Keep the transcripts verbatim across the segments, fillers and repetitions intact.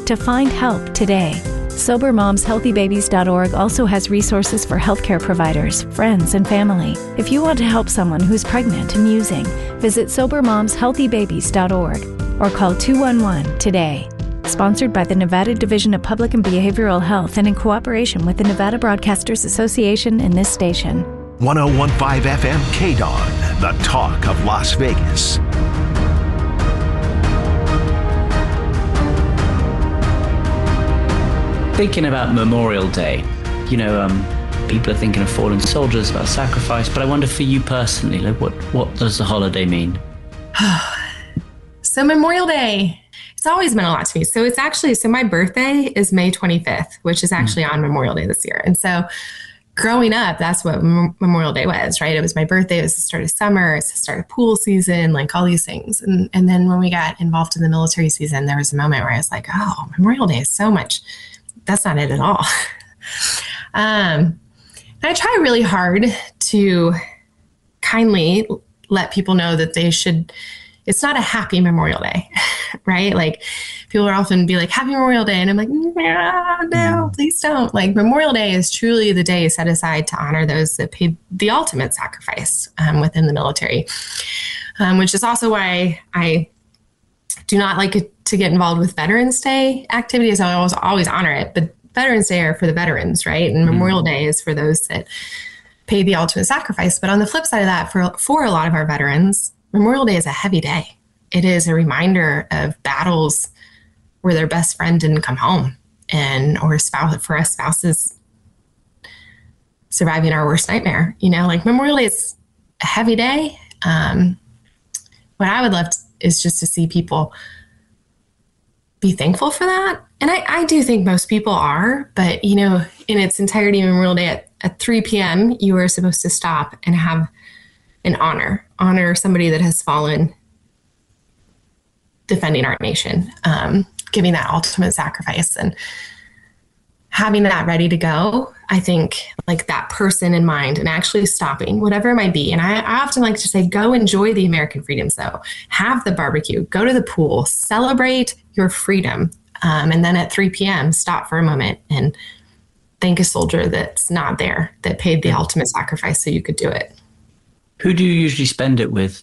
to find help today. Sober Moms Healthy Babies dot org also has resources for healthcare providers, friends, and family. If you want to help someone who's pregnant and using, visit Sober Moms Healthy Babies dot org or call two one one today. Sponsored by the Nevada Division of Public and Behavioral Health and in cooperation with the Nevada Broadcasters Association and this station. one oh one point five F M K D O N, the talk of Las Vegas. Thinking about Memorial Day, you know, um, people are thinking of fallen soldiers, about sacrifice, but I wonder for you personally, like what, what does the holiday mean? So Memorial Day, it's always meant a lot to me. So it's actually, so my birthday is May twenty-fifth, which is actually mm. on Memorial Day this year. And so growing up, that's what M- Memorial Day was, right? It was my birthday, it was the start of summer, it's the start of pool season, like all these things. And, and then when we got involved in the military season, there was a moment where I was like, oh, Memorial Day is so much. That's not it at all. um, and I try really hard to kindly let people know that they should, it's not a happy Memorial Day, right? Like people are often be like, happy Memorial Day. And I'm like, no, no, please don't. Like Memorial Day is truly the day set aside to honor those that paid the ultimate sacrifice um, within the military, um, which is also why I do not like it to get involved with Veterans Day activities. I always, always honor it, but Veterans Day are for the veterans, right? And mm-hmm. Memorial Day is for those that paid the ultimate sacrifice. But on the flip side of that, for, for a lot of our veterans, Memorial Day is a heavy day. It is a reminder of battles where their best friend didn't come home, and or spouse, for us spouses surviving our worst nightmare. You know, like Memorial Day is a heavy day. Um, what I would love to, is just to see people be thankful for that. And I, I do think most people are, but you know, in its entirety, Memorial Day at, at three p.m., you are supposed to stop and have an honor, honor somebody that has fallen defending our nation, um, giving that ultimate sacrifice and having that ready to go. I think like that person in mind and actually stopping, whatever it might be. And I, I often like to say, go enjoy the American freedoms though. Have the barbecue, go to the pool, celebrate your freedom. Um, and then at three p.m., stop for a moment and thank a soldier that's not there, that paid the ultimate sacrifice so you could do it. Who do you usually spend it with?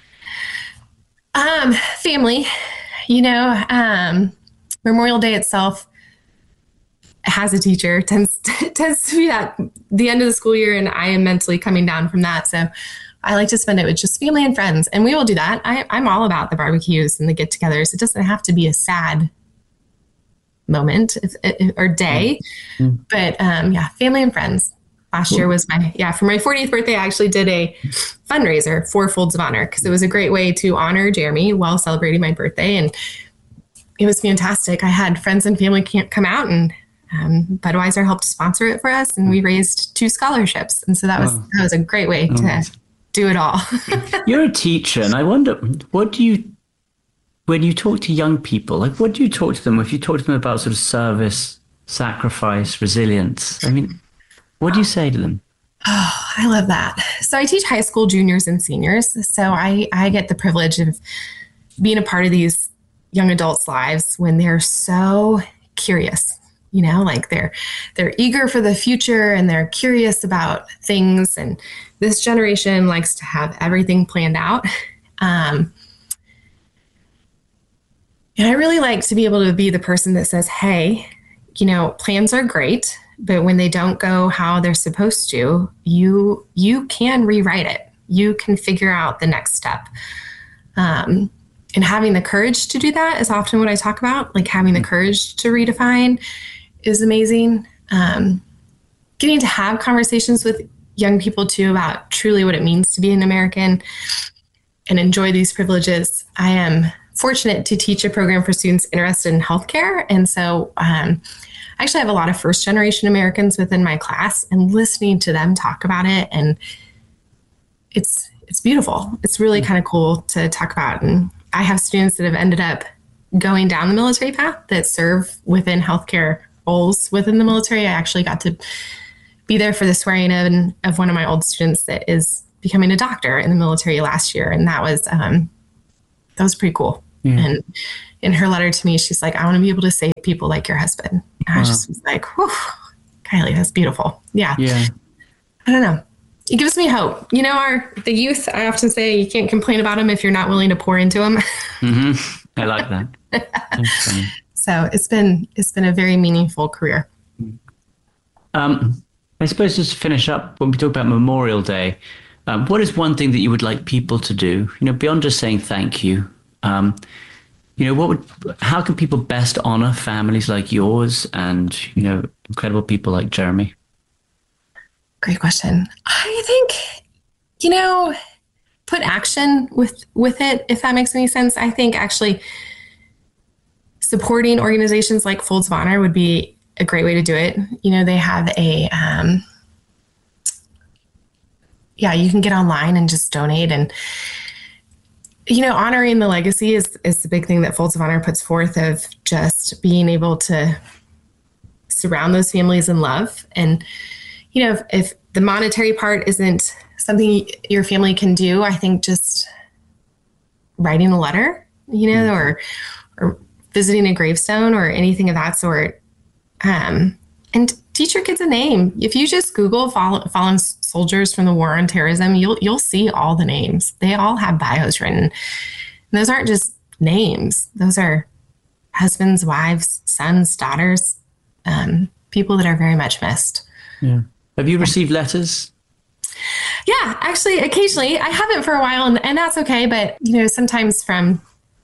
Um, family, you know, um, Memorial Day itself has a teacher, tends to, tends to be at the end of the school year, and I am mentally coming down from that. So I like to spend it with just family and friends, and we will do that. I, I'm all about the barbecues and the get-togethers. It doesn't have to be a sad moment if, if, or day, mm-hmm. but um, yeah, family and friends. Last year was my, yeah, for my fortieth birthday, I actually did a fundraiser for Folds of Honor because it was a great way to honor Jeremy while celebrating my birthday. And it was fantastic. I had friends and family come out, and um, Budweiser helped sponsor it for us, and we raised two scholarships. And so that was, wow. that was a great way oh. to do it all. You're a teacher, and I wonder, what do you, when you talk to young people, like what do you talk to them? If you talk to them about sort of service, sacrifice, resilience, I mean, what do you say to them? Oh, I love that. So I teach high school juniors and seniors. So I, I get the privilege of being a part of these young adults' lives when they're so curious, you know, like they're, they're eager for the future and they're curious about things. And this generation likes to have everything planned out. Um, and I really like to be able to be the person that says, hey, you know, plans are great, but when they don't go how they're supposed to, you you can rewrite it. You can figure out the next step. Um, and having the courage to do that is often what I talk about. Like having the courage to redefine is amazing. Um, getting to have conversations with young people too about truly what it means to be an American and enjoy these privileges. I am fortunate to teach a program for students interested in healthcare. And so um, I actually have a lot of first generation Americans within my class, and listening to them talk about it. And it's, it's beautiful. It's really kind of cool to talk about. And I have students that have ended up going down the military path that serve within healthcare roles within the military. I actually got to be there for the swearing in of one of my old students that is becoming a doctor in the military last year. And that was, um, that was pretty cool. Yeah. And in her letter to me, she's like, I want to be able to save people like your husband. And wow. I just was like, whew, Kylie, that's beautiful. Yeah. Yeah. I don't know. It gives me hope. You know, our the youth, I often say you can't complain about them if you're not willing to pour into them. Mm-hmm. I like that. So it's been it's been a very meaningful career. Um, I suppose just to finish up, when we talk about Memorial Day, um, what is one thing that you would like people to do? You know, beyond just saying thank you. Um, you know, what would how can people best honor families like yours and, you know, incredible people like Jeremy? Great question. I think, you know, put action with, with it, if that makes any sense. I think actually supporting organizations like Folds of Honor would be a great way to do it. You know, they have a, um, yeah, you can get online and just donate. And, you know, honoring the legacy is, is the big thing that Folds of Honor puts forth, of just being able to surround those families in love. And, you know, if, if the monetary part isn't something your family can do, I think just writing a letter, you know, mm-hmm. or or visiting a gravestone or anything of that sort. Um, and teach your kids a name. If you just Google fall, fallen soldiers from the war on terrorism, you'll you'll see all the names. They all have bios written. And those aren't just names. Those are husbands, wives, sons, daughters, um, people that are very much missed. Yeah. Have you received letters? Yeah, actually, occasionally. I haven't for a while, and, and that's okay. But, you know, sometimes from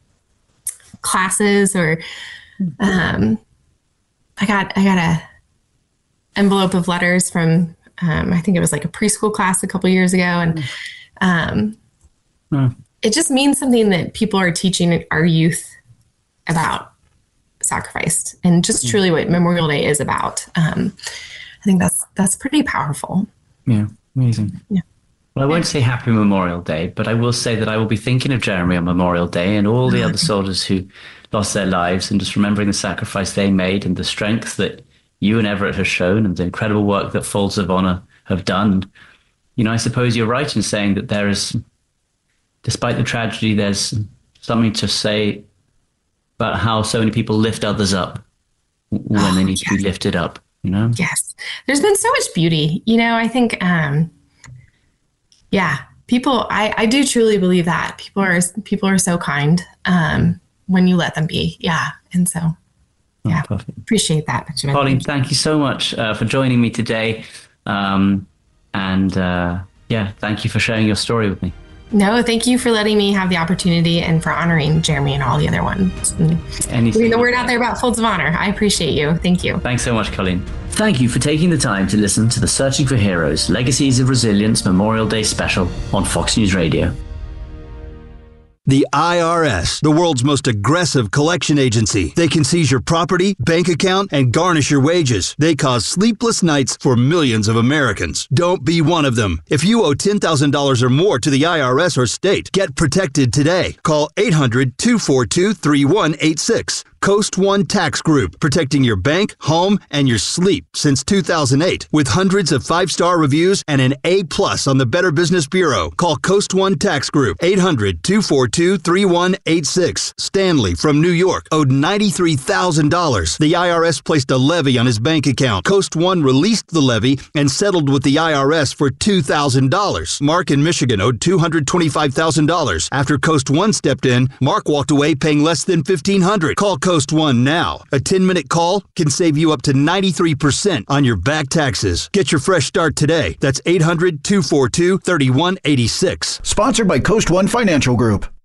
classes or um, I got I got a envelope of letters from, um, I think it was like a preschool class a couple years ago. And um, oh. It just means something that people are teaching our youth about sacrifice and just mm. truly what Memorial Day is about. Um I think that's that's pretty powerful. Yeah, amazing. Yeah. Well, I won't say Happy Memorial Day, but I will say that I will be thinking of Jeremy on Memorial Day and all the other soldiers who lost their lives, and just remembering the sacrifice they made and the strength that you and Everett have shown and the incredible work that Folds of Honor have done. You know, I suppose you're right in saying that there is, despite the tragedy, there's something to say about how so many people lift others up when oh, they need yes. to be lifted up. You know? Yes. There's been so much beauty. You know, I think, um, yeah, people, I, I do truly believe that people are, people are so kind, um, when you let them be. Yeah. And so, yeah, oh, appreciate that. Benjamin. Pauline, thank you so much uh, for joining me today. Um, and, uh, yeah, thank you for sharing your story with me. No, thank you for letting me have the opportunity and for honoring Jeremy and all the other ones. Getting the word out there about Folds of Honor. I appreciate you. Thank you. Thanks so much, Colleen. Thank you for taking the time to listen to the Searching for Heroes Legacies of Resilience Memorial Day special on Fox News Radio. The I R S, the world's most aggressive collection agency. They can seize your property, bank account, and garnish your wages. They cause sleepless nights for millions of Americans. Don't be one of them. If you owe ten thousand dollars or more to the I R S or state, get protected today. Call eight hundred, two four two, three one eight six. Coast One Tax Group, protecting your bank, home, and your sleep since two thousand eight. With hundreds of five-star reviews and an A plus on the Better Business Bureau. Call Coast One Tax Group, eight hundred, two four two, three one eight six. Stanley from New York owed ninety-three thousand dollars. The I R S placed a levy on his bank account. Coast One released the levy and settled with the I R S for two thousand dollars. Mark in Michigan owed two hundred twenty-five thousand dollars. After Coast One stepped in, Mark walked away paying less than fifteen hundred dollars. Call Coast One now. A ten-minute call can save you up to ninety-three percent on your back taxes. Get your fresh start today. That's eight hundred, two four two, three one eight six. Sponsored by Coast One Financial Group.